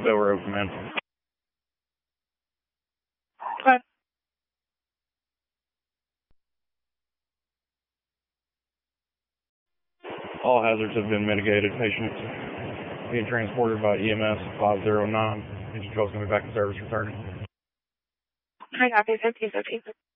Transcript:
Bell Road, command. Okay. All hazards have been mitigated. Patient being transported by EMS 509. Engine control is going to be back in service returning. I copy 1515.